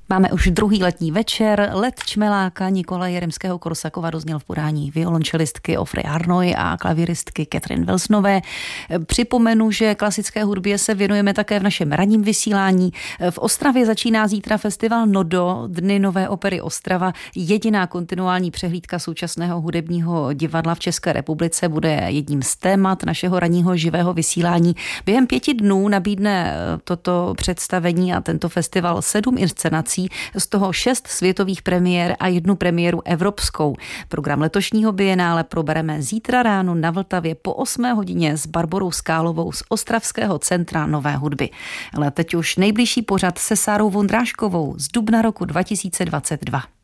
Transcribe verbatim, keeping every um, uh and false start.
Máme už druhý letní večer. Let čmeláka Nikolaje Jeremského-Korsakova dozněl v podání violončelistky Ofry Arnoy a klavíristky Catherine Wilsonové. Připomenu, že klasické hudbě se věnujeme také v našem ranním vysílání. V Ostravě začíná zítra festival Nodo, Dny nové opery Ostrava. Jediná kontinuální přehlídka současného hudebního divadla v České republice bude jedním z témat našeho ranního živého vysílání. Během pěti dnů nabídne toto představení a tento festival sedm inscenací, z toho šest světových premiér a jednu premiéru evropskou. Program letošního bienále probereme zítra ráno na Vltavě po osmé hodině s Barborou Skálovou z Ostravského centra nové hudby. Ale teď už nejbližší pořad se Sárou Vondráškovou z dubna roku dva tisíce dvacet dva.